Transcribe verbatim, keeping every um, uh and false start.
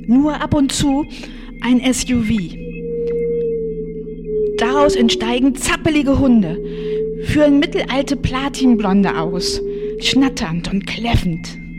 Nur ab und zu ein S U V. Daraus entsteigen zappelige Hunde, führen mittelalte Platinblonde aus, schnatternd und kläffend.